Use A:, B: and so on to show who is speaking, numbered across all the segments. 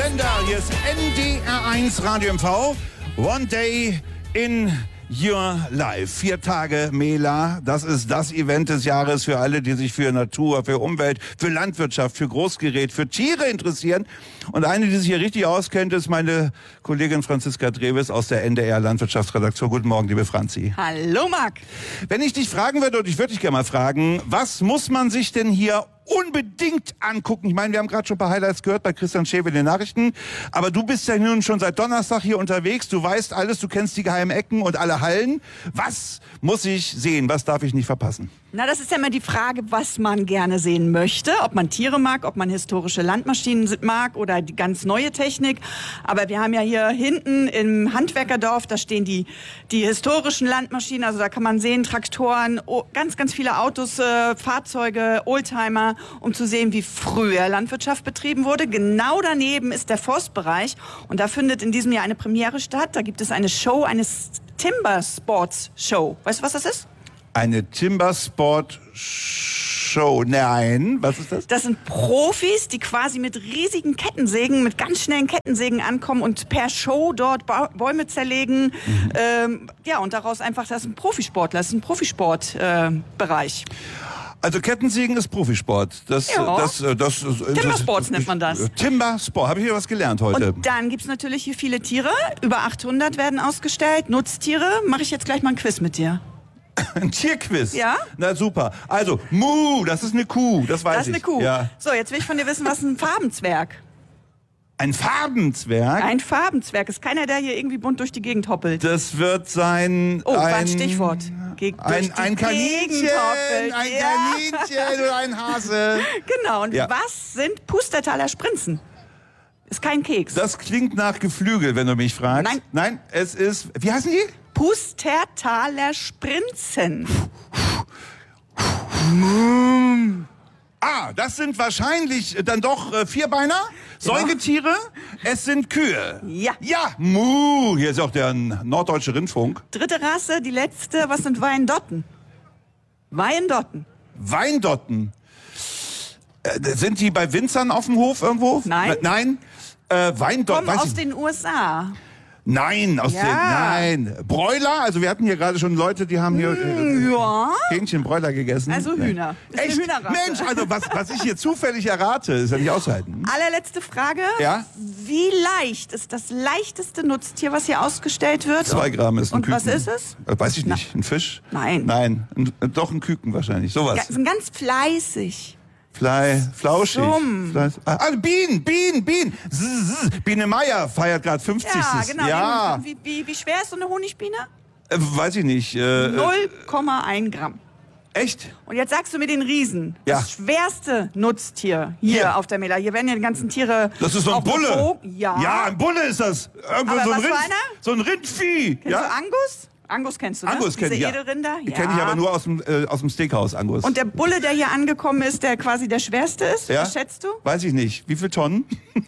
A: Sender. Hier ist NDR1 Radio MV. One Day in Your Life. 4 Tage Mela. Das ist das Event des Jahres für alle, die sich für Natur, für Umwelt, für Landwirtschaft, für Großgerät, für Tiere interessieren. Und eine, die sich hier richtig auskennt, ist meine Kollegin Franziska Dreves aus der NDR Landwirtschaftsredaktion. Guten Morgen, liebe Franzi.
B: Hallo, Marc.
A: Wenn ich dich fragen würde, und ich würde dich gerne mal fragen, was muss man sich denn hier unbedingt angucken? Ich meine, wir haben gerade schon ein paar Highlights gehört bei Christian Schäfer in den Nachrichten, aber du bist ja nun schon seit Donnerstag hier unterwegs, du weißt alles, du kennst die geheimen Ecken und alle Hallen. Was muss ich sehen? Was darf ich nicht verpassen?
B: Na, das ist ja immer die Frage, was man gerne sehen möchte. Ob man Tiere mag, ob man historische Landmaschinen mag oder die ganz neue Technik. Aber wir haben ja hier hinten im Handwerkerdorf, da stehen die historischen Landmaschinen. Also da kann man sehen, Traktoren, ganz, ganz viele Autos, Fahrzeuge, Oldtimer, um zu sehen, wie früher Landwirtschaft betrieben wurde. Genau daneben ist der Forstbereich. Und da findet in diesem Jahr eine Premiere statt. Da gibt es eine Show, eine Timber Sports Show. Weißt du, was das ist?
A: Eine Timber Sport Show. Nein, was ist das?
B: Das sind Profis, die quasi mit riesigen Kettensägen, mit ganz schnellen Kettensägen ankommen und per Show dort Bäume zerlegen. Ja, und daraus einfach, das ist ein Profisportler, das ist ein Profisportbereich.
A: Also Kettensägen ist Profisport.
B: Timbersports nennt man das.
A: Timbersport, habe ich hier was gelernt heute.
B: Und dann gibt's natürlich hier viele Tiere. Über 800 werden ausgestellt. Nutztiere. Mache ich jetzt gleich mal ein Quiz mit dir.
A: Ein Tierquiz?
B: Ja.
A: Na super. Also, Mu, das ist eine Kuh, das weiß ich.
B: Das ist eine Kuh.
A: Ja.
B: So, jetzt will ich von dir wissen, was ist ein Farbenzwerg?
A: Ein Farbenzwerg?
B: Ein Farbenzwerg ist keiner, der hier irgendwie bunt durch die Gegend hoppelt.
A: Das wird sein...
B: Oh, war ein Stichwort.
A: Ein Kaninchen oder ein Hase.
B: Genau, und was sind Pustertaler Sprinzen? Ist kein Keks.
A: Das klingt nach Geflügel, wenn du mich fragst.
B: Nein.
A: Nein, es ist... Wie heißen die?
B: Pustertaler Sprinzen.
A: Ah, das sind wahrscheinlich dann doch Vierbeiner, Säugetiere. Es sind Kühe.
B: Ja.
A: Ja, Mu. Hier ist auch der Norddeutsche Rundfunk.
B: Dritte Rasse, die letzte. Was sind Wyandotten? Wyandotten.
A: Wyandotten. Sind die bei Winzern auf dem Hof irgendwo?
B: Nein.
A: Nein. Wyandotten.
B: Kommen aus den USA.
A: Nein, nein. Bräuler, also wir hatten hier gerade schon Leute, die haben hier Hähnchenbräuler gegessen.
B: Also Hühner.
A: Echt?
B: Eine Hühnerrasse.
A: Mensch, also was ich hier zufällig errate, ist ja nicht auszuhalten.
B: Allerletzte Frage.
A: Ja?
B: Wie leicht ist das leichteste Nutztier, was hier ausgestellig wird?
A: 2 Gramm ist ein
B: Und
A: Küken.
B: was ist es?
A: Weiß ich nicht. Ein Fisch?
B: Nein.
A: Nein, doch ein Küken wahrscheinlich. Sowas.
B: Sind ganz fleißig.
A: Flauschig.
B: Summ.
A: Bienen. Biene Meier feiert gerade 50.
B: Ja, genau.
A: Ja.
B: Wie schwer ist so eine Honigbiene?
A: Weiß ich nicht.
B: 0,1 Gramm.
A: Echt?
B: Und jetzt sagst du mir den Riesen.
A: Ja.
B: Das schwerste Nutztier hier auf der Mela. Hier werden ja die ganzen Tiere.
A: Das ist so ein Bulle.
B: Ja.
A: Ja, ein Bulle ist das. Irgendwo
B: Aber
A: so ein
B: was für einer?
A: So ein Rindvieh.
B: Kennst du Angus? Angus kennst du, ne?
A: Angus kenne ich, ja.
B: Edelrinder?
A: Die kenne ich aber nur aus dem Steakhouse, Angus.
B: Und der Bulle, der hier angekommen ist, der quasi der schwerste ist, was schätzt du?
A: Weiß ich nicht. Wie viele Tonnen?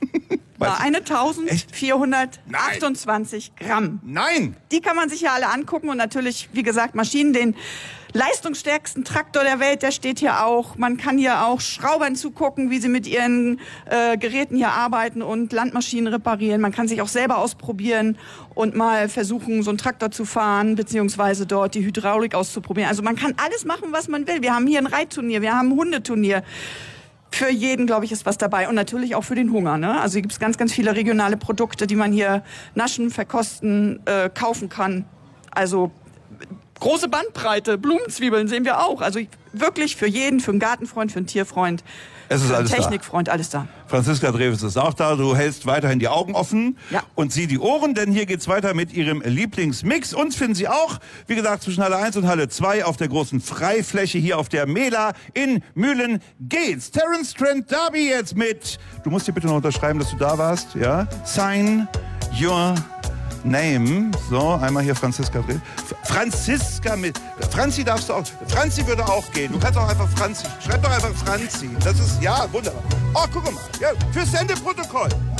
B: 1428 Gramm.
A: Nein!
B: Die kann man sich ja alle angucken und natürlich, wie gesagt, Maschinen, den leistungsstärksten Traktor der Welt, der steht hier auch. Man kann hier auch Schraubern zugucken, wie sie mit ihren Geräten hier arbeiten und Landmaschinen reparieren. Man kann sich auch selber ausprobieren und mal versuchen, so einen Traktor zu fahren, beziehungsweise dort die Hydraulik auszuprobieren. Also man kann alles machen, was man will. Wir haben hier ein Reitturnier, wir haben ein Hundeturnier. Für jeden, glaube ich, ist was dabei. Und natürlich auch für den Hunger. Ne? Also hier gibt es ganz, ganz viele regionale Produkte, die man hier naschen, verkosten, kaufen kann. Also große Bandbreite. Blumenzwiebeln sehen wir auch. Also wirklich für jeden, für einen Gartenfreund, für einen Tierfreund,
A: es ist
B: für einen
A: alles
B: Technikfreund, alles da.
A: Franziska Dreves ist auch da. Du hältst weiterhin die Augen offen und sie die Ohren, denn hier geht's weiter mit ihrem Lieblingsmix. Uns finden Sie auch, wie gesagt, zwischen Halle 1 und Halle 2 auf der großen Freifläche hier auf der Mela in Mühlen-Geetz. Terence Trent D'Arby jetzt mit. Du musst dir bitte noch unterschreiben, dass du da warst. Ja? Sign your name. So, einmal hier Franziska Dreves. Franziska mit. Franzi darfst du auch. Franzi würde auch gehen. Du kannst auch einfach Franzi. Schreib doch einfach Franzi. Das ist, ja, wunderbar. Oh, guck mal. Ja, fürs Sendeprotokoll.